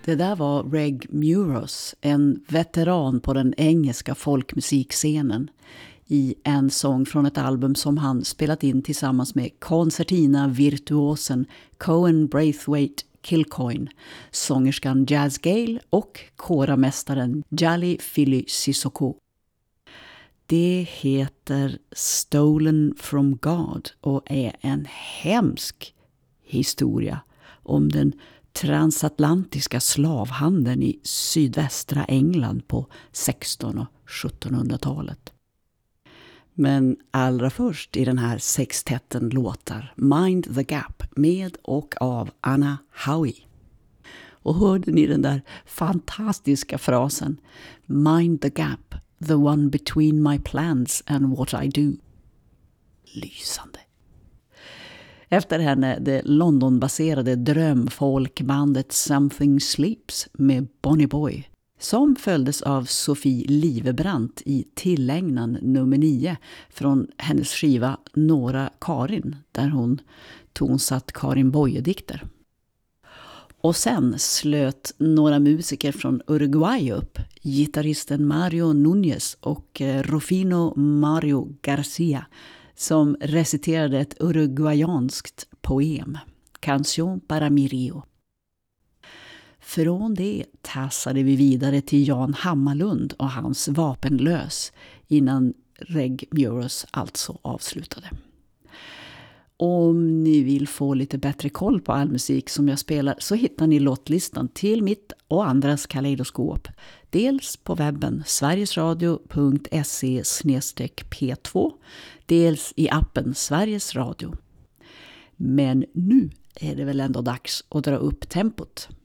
Det där var Reg Muros, en veteran på den engelska folkmusikscenen, i en sång från ett album som han spelat in tillsammans med koncertina-virtuosen Cohen Braithwaite Kilcoyne, sångerskan Jazz Gale och koramästaren Jali Philly Sissoko. Det heter Stolen from God och är en hemsk historia om den transatlantiska slavhandeln i sydvästra England på 1600- och 1700-talet. Men allra först i den här sextetten låtar Mind the Gap med och av Anna Howie. Och hörde ni den där fantastiska frasen Mind the Gap, the one between my plans and what I do. Lysande. Efter henne det Londonbaserade drömfolkbandet Something Sleeps med Bonnie Boy, som följdes av Sofie Livebrant i tillägnan nummer 9 från hennes skiva Nora Karin, där hon tonsatt Karin Boye-dikter. Och sen slöt några musiker från Uruguay upp, gitarristen Mario Núñez och Rufino Mario Garcia, som reciterade ett uruguayanskt poem, Canción para mi río. Från det tassade vi vidare till Jan Hammarlund och hans Vapenlös innan Reg Muros alltså avslutade. Om ni vill få lite bättre koll på all musik som jag spelar så hittar ni låtlistan till mitt och andras kaleidoskop. Dels på webben sverigesradio.se/p2, dels i appen Sveriges Radio. Men nu är det väl ändå dags att dra upp tempot.